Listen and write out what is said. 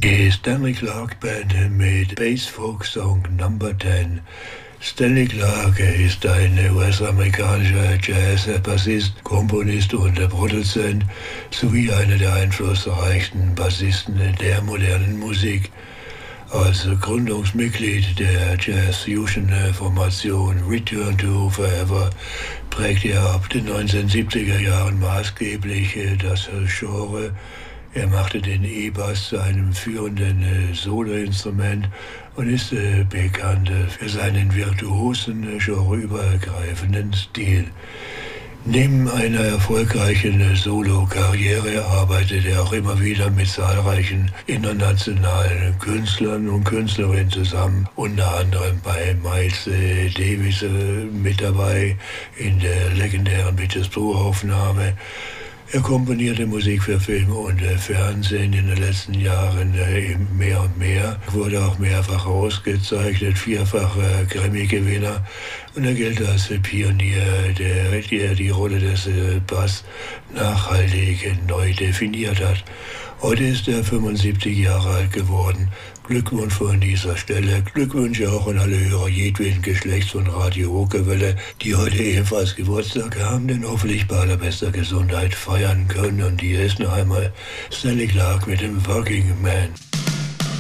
Die Stanley Clarke Band mit Bass Folk Song Number 10. Stanley Clarke ist ein US-amerikanischer Jazz-Bassist, Komponist und Produzent sowie einer der einflussreichsten Bassisten der modernen Musik. Als Gründungsmitglied der Jazz-Fusion-Formation Return to Forever prägt er ab den 1970er Jahren maßgeblich das Genre. Er machte den E-Bass zu einem führenden Soloinstrument und ist bekannt für seinen virtuosen, genreübergreifenden Stil. Neben einer erfolgreichen Solo-Karriere arbeitet er auch immer wieder mit zahlreichen internationalen Künstlern und Künstlerinnen zusammen, unter anderem bei Miles Davis mit dabei in der legendären Bitches Blue-Aufnahme. Er komponierte Musik für Film und Fernsehen in den letzten Jahren mehr und mehr, wurde auch mehrfach ausgezeichnet, 4-facher Grammy-Gewinner, und er gilt als Pionier, der die Rolle des Bass nachhaltig neu definiert hat. Heute ist er 75 Jahre alt geworden. Glückwunsch von dieser Stelle. Glückwünsche auch an alle Hörer jedweden Geschlechts- und Radio Ruckewelle, die heute ebenfalls Geburtstag haben, denn hoffentlich bei allerbester Gesundheit feiern können. Und hier ist noch einmal Stanley Clarke mit dem Working Man.